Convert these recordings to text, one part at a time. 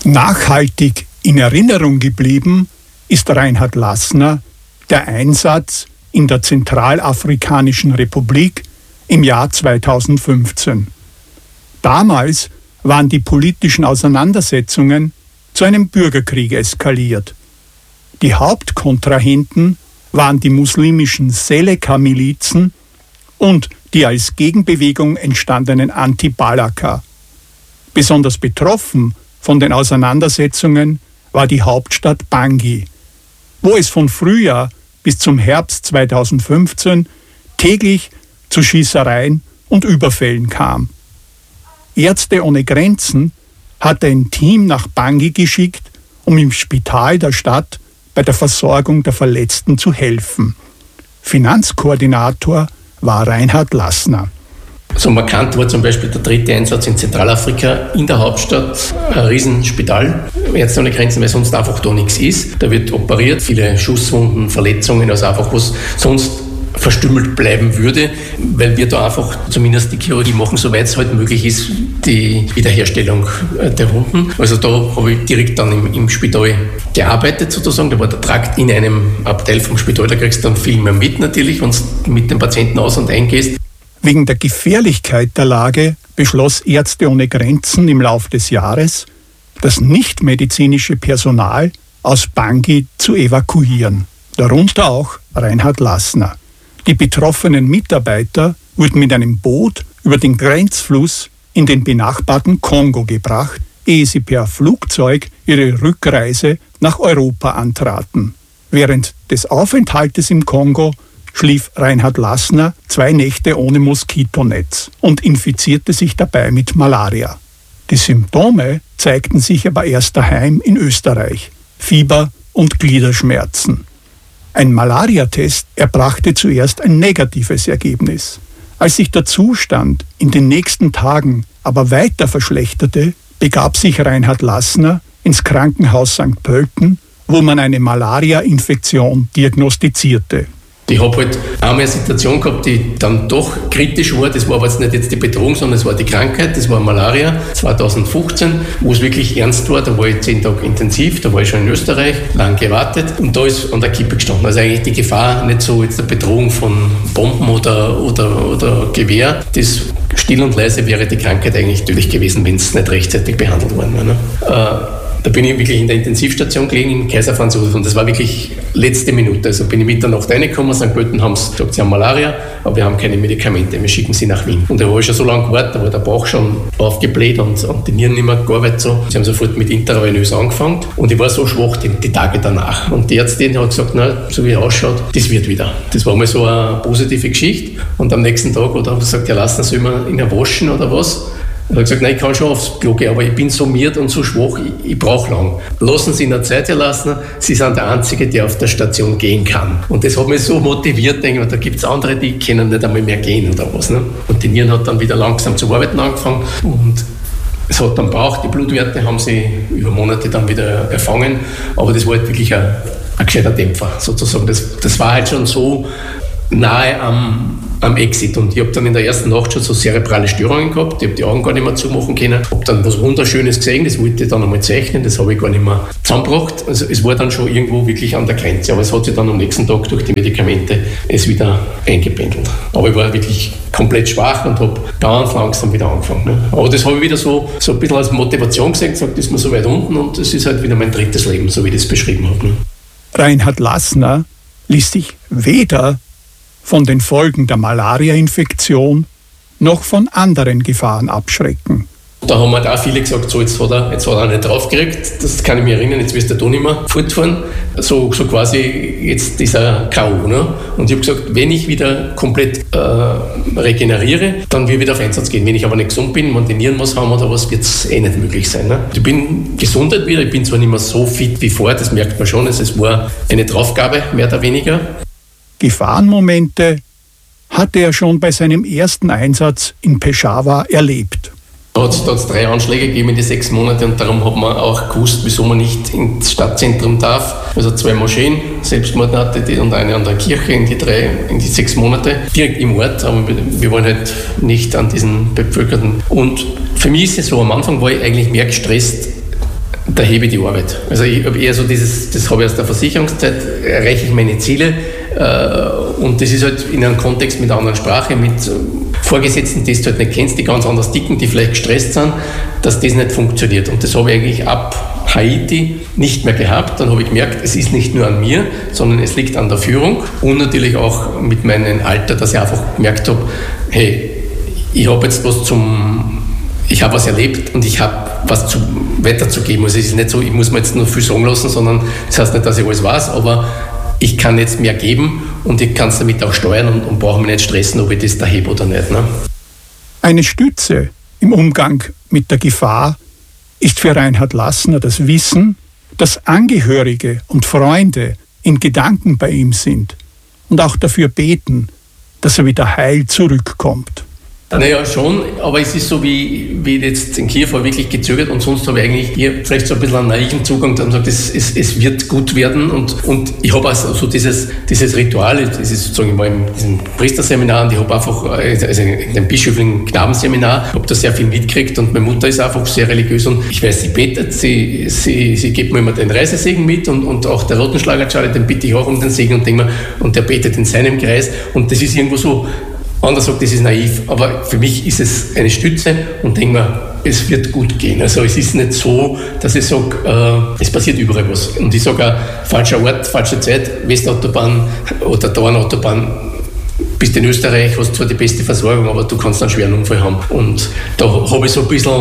Nachhaltig in Erinnerung geblieben ist Reinhard Lassner der Einsatz in der Zentralafrikanischen Republik im Jahr 2015. Damals waren die politischen Auseinandersetzungen zu einem Bürgerkrieg eskaliert. Die Hauptkontrahenten waren die muslimischen Seleka-Milizen und die als Gegenbewegung entstandenen Anti-Balaka. Besonders betroffen von den Auseinandersetzungen war die Hauptstadt Bangui, wo es von Frühjahr bis zum Herbst 2015 täglich zu Schießereien und Überfällen kam. Ärzte ohne Grenzen hatte ein Team nach Bangui geschickt, um im Spital der Stadt bei der Versorgung der Verletzten zu helfen. Finanzkoordinator war Reinhard Lassner. So markant war zum Beispiel der 3. Einsatz in Zentralafrika in der Hauptstadt, ein Riesenspital, Ärzte ohne Grenzen, weil sonst einfach da nichts ist. Da wird operiert, viele Schusswunden, Verletzungen, also einfach was sonst verstümmelt bleiben würde, weil wir da einfach zumindest die Chirurgie machen, soweit es halt möglich ist, die Wiederherstellung der Wunden. Also da habe ich direkt dann im Spital gearbeitet sozusagen. Da war der Trakt in einem Abteil vom Spital, da kriegst du dann viel mehr mit natürlich, wenn du mit dem Patienten aus- und eingehst. Wegen der Gefährlichkeit der Lage beschloss Ärzte ohne Grenzen im Lauf des Jahres, das nichtmedizinische Personal aus Bangui zu evakuieren, darunter auch Reinhard Lassner. Die betroffenen Mitarbeiter wurden mit einem Boot über den Grenzfluss in den benachbarten Kongo gebracht, ehe sie per Flugzeug ihre Rückreise nach Europa antraten. Während des Aufenthaltes im Kongo schlief Reinhard Lassner 2 Nächte ohne Moskitonetz und infizierte sich dabei mit Malaria. Die Symptome zeigten sich aber erst daheim in Österreich: Fieber und Gliederschmerzen. Ein Malariatest erbrachte zuerst ein negatives Ergebnis. Als sich der Zustand in den nächsten Tagen aber weiter verschlechterte, begab sich Reinhard Lassner ins Krankenhaus St. Pölten, wo man eine Malaria-Infektion diagnostizierte. Ich habe halt einmal eine Situation gehabt, die dann doch kritisch war. Das war aber jetzt nicht die Bedrohung, sondern es war die Krankheit. Das war Malaria 2015, wo es wirklich ernst war. Da war ich 10 Tage intensiv, da war ich schon in Österreich, lang gewartet und da ist an der Kippe gestanden. Also eigentlich die Gefahr, nicht so jetzt eine Bedrohung von Bomben oder Gewehr. Das still und leise wäre die Krankheit eigentlich tödlich gewesen, wenn es nicht rechtzeitig behandelt worden wäre. Ne? Da bin ich wirklich in der Intensivstation gelegen in Kaiser Franz Josef und das war wirklich letzte Minute. Also bin ich Mitternacht reingekommen, St. Pölten haben gesagt, sie haben Malaria, aber wir haben keine Medikamente, wir schicken sie nach Wien. Und da habe ich schon so lange gewartet, da war der Bauch schon aufgebläht und die Nieren nicht mehr gearbeitet. So. Sie haben sofort mit Intravenös angefangen und ich war so schwach die Tage danach. Und die Ärztin hat gesagt, na, so wie er ausschaut, das wird wieder. Das war mal so eine positive Geschichte und am nächsten Tag hat er gesagt, ja, lassen Sie immer ihn waschen oder was. Er hat gesagt, nein, ich kann schon aufs Klo gehen, aber ich bin so miert und so schwach, ich brauche lang. Lassen Sie ihn eine Zeit lassen, Sie sind der Einzige, der auf der Station gehen kann. Und das hat mich so motiviert, denke ich, da gibt es andere, die können nicht einmal mehr gehen oder was. Ne? Und die Nieren hat dann wieder langsam zu arbeiten angefangen und es hat dann gebraucht, die Blutwerte haben sie über Monate dann wieder erfangen, aber das war halt wirklich ein gescheiter Dämpfer sozusagen. Das war halt schon so nahe am Exit und ich habe dann in der ersten Nacht schon so zerebrale Störungen gehabt, ich habe die Augen gar nicht mehr zumachen können, habe dann was Wunderschönes gesehen, das wollte ich dann einmal zeichnen, das habe ich gar nicht mehr zusammengebracht, also es war dann schon irgendwo wirklich an der Grenze, aber es hat sich dann am nächsten Tag durch die Medikamente es wieder eingependelt. Aber ich war wirklich komplett schwach und habe ganz langsam wieder angefangen. Ne? Aber das habe ich wieder so ein bisschen als Motivation gesehen, gesagt, das ist mir so weit unten und das ist halt wieder mein drittes Leben, so wie ich das beschrieben habe. Ne? Reinhard Lassner ließ sich weder von den Folgen der Malaria-Infektion noch von anderen Gefahren abschrecken. Da haben mir da viele gesagt, so jetzt hat er nicht draufgekriegt, das kann ich mich erinnern, jetzt wirst du da nicht mehr fortfahren. So quasi jetzt dieser K.O. Ne? Und ich habe gesagt, wenn ich wieder komplett regeneriere, dann will ich wieder auf Einsatz gehen. Wenn ich aber nicht gesund bin, wenn die Nieren was haben oder was, wird es nicht möglich sein. Ne? Ich bin Gesundheit wieder, ich bin zwar nicht mehr so fit wie vorher, das merkt man schon, es war eine Draufgabe, mehr oder weniger. Gefahrenmomente hatte er schon bei seinem ersten Einsatz in Peshawar erlebt. Da hat es 3 Anschläge gegeben in die 6 Monate und darum hat man auch gewusst, wieso man nicht ins Stadtzentrum darf. Also 2 Moscheen, Selbstmord hatte die und eine an der Kirche in die 6 Monate, direkt im Ort, aber wir waren halt nicht an diesen bevölkerten. Und für mich ist es so, am Anfang war ich eigentlich mehr gestresst, da hebe ich die Arbeit. Also ich habe eher so das habe ich aus der Versicherungszeit, erreiche ich meine Ziele und das ist halt in einem Kontext mit einer anderen Sprache, mit Vorgesetzten, die du halt nicht kennst, die ganz anders ticken, die vielleicht gestresst sind, dass das nicht funktioniert. Und das habe ich eigentlich ab Haiti nicht mehr gehabt. Dann habe ich gemerkt, es ist nicht nur an mir, sondern es liegt an der Führung und natürlich auch mit meinem Alter, dass ich einfach gemerkt habe, hey, ich habe jetzt ich habe was erlebt und ich habe was weiterzugeben. Also es ist nicht so, ich muss mir jetzt nur viel sagen lassen, sondern das heißt nicht, dass ich alles weiß, aber ich kann jetzt mehr geben und ich kann es damit auch steuern und brauche mich nicht stressen, ob ich das da hebe oder nicht. Ne? Eine Stütze im Umgang mit der Gefahr ist für Reinhard Lassner das Wissen, dass Angehörige und Freunde in Gedanken bei ihm sind und auch dafür beten, dass er wieder heil zurückkommt. Naja, schon, aber es ist so, wie jetzt in Kiew wirklich gezögert und sonst habe ich eigentlich hier vielleicht so ein bisschen einen naiven Zugang, dann sagt, es wird gut werden und ich habe auch so dieses Ritual, das ist sozusagen immer in diesem Priesterseminar und ich habe einfach, also in dem bischöflichen Knabenseminar, habe da sehr viel mitgekriegt und meine Mutter ist einfach sehr religiös und ich weiß, sie betet, sie gibt mir immer den Reisesegen mit und auch der Rotenschlager Charlie, den bitte ich auch um den Segen und der betet in seinem Kreis und das ist irgendwo so. Anders sagt, das ist naiv, aber für mich ist es eine Stütze und denke mir, es wird gut gehen. Also es ist nicht so, dass ich sage, es passiert überall was. Und ich sage auch, falscher Ort, falsche Zeit, Westautobahn oder Dauernautobahn, bist in Österreich, hast zwar die beste Versorgung, aber du kannst einen schweren Unfall haben. Und da habe ich so ein bisschen,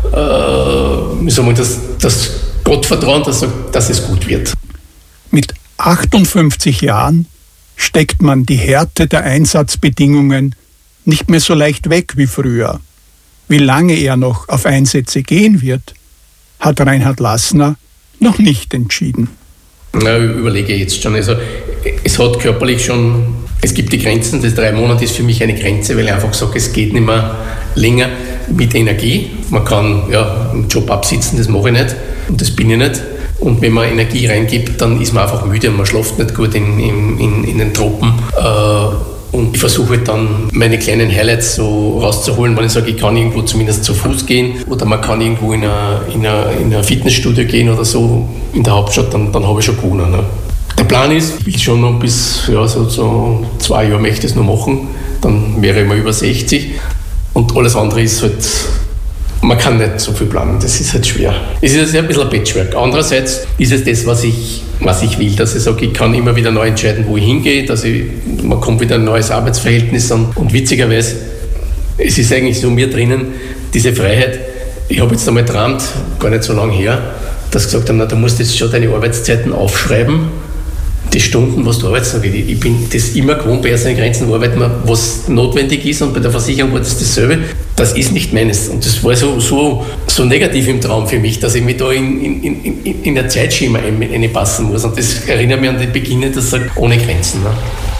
wie soll man das Gottvertrauen, das sagt, dass es gut wird. Mit 58 Jahren steckt man die Härte der Einsatzbedingungen nicht mehr so leicht weg wie früher. Wie lange er noch auf Einsätze gehen wird, hat Reinhard Lassner noch nicht entschieden. Na, überlege jetzt schon. Also es hat körperlich schon, es gibt die Grenzen, das 3 Monate ist für mich eine Grenze, weil ich einfach sage, es geht nicht mehr länger mit Energie. Man kann einen Job absitzen, das mache ich nicht und das bin ich nicht. Und wenn man Energie reingibt, dann ist man einfach müde und man schläft nicht gut in den Tropen. Und ich versuche dann meine kleinen Highlights so rauszuholen, wenn ich sage, ich kann irgendwo zumindest zu Fuß gehen oder man kann irgendwo in ein Fitnessstudio gehen oder so in der Hauptstadt, dann habe ich schon gewonnen. Ne? Der Plan ist, ich will schon noch bis so 2 Jahre möchte ich es noch machen, dann wäre ich mal über 60 und alles andere ist halt. Man kann nicht so viel planen, das ist halt schwer. Es ist ein bisschen ein Patchwork. Andererseits ist es das, was ich will, dass ich sage, ich kann immer wieder neu entscheiden, wo ich hingehe, man kommt wieder ein neues Arbeitsverhältnis an. Und witzigerweise, es ist eigentlich so mir drinnen, diese Freiheit. Ich habe jetzt einmal geträumt, gar nicht so lange her, dass gesagt haben, du musst jetzt schon deine Arbeitszeiten aufschreiben, die Stunden, was du arbeitest. Ich bin das immer gewohnt, bei ersten Grenzen arbeiten wir, was notwendig ist und bei der Versicherung war das dasselbe. Das ist nicht meines. Und das war so negativ im Traum für mich, dass ich mich da in ein Zeitschema einpassen muss. Und das erinnert mich an den Beginn, das sagt, ohne Grenzen. Ne?